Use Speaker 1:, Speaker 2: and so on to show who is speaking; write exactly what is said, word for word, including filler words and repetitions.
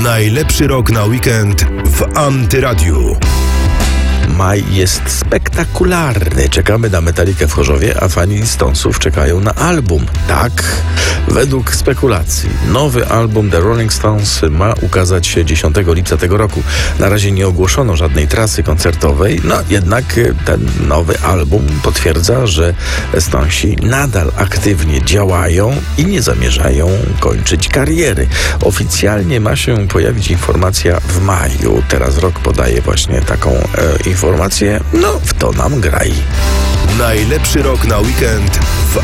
Speaker 1: Najlepszy rok na weekend w Antyradiu.
Speaker 2: Maj jest spektakularny. Czekamy na Metallicę w Chorzowie, a fani Stonesów czekają na album. Tak, według spekulacji, nowy album The Rolling Stones ma ukazać się dziesiątego lipca tego roku. Na razie nie ogłoszono żadnej trasy koncertowej, no jednak ten nowy album potwierdza, że Stonesi nadal aktywnie działają i nie zamierzają kończyć kariery. Oficjalnie ma się pojawić informacja w maju. Teraz rok podaje właśnie taką e, informację. No, w to nam graj.
Speaker 1: Najlepszy rok na weekend w